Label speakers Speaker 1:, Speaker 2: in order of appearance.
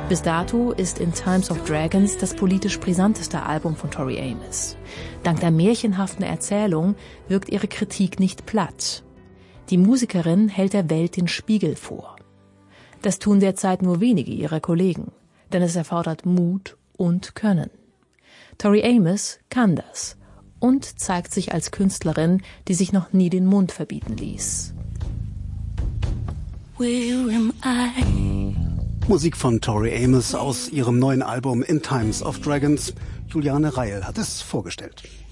Speaker 1: Bis dato ist In Times of Dragons das politisch brisanteste Album von Tori Amos. Dank der märchenhaften Erzählung wirkt ihre Kritik nicht platt. Die Musikerin hält der Welt den Spiegel vor. Das tun derzeit nur wenige ihrer Kollegen, denn es erfordert Mut und Können. Tori Amos kann das und zeigt sich als Künstlerin, die sich noch nie den Mund verbieten ließ.
Speaker 2: Where am I?
Speaker 3: Musik von Tori Amos aus ihrem neuen Album In Times of Dragons. Juliane Reil hat es vorgestellt.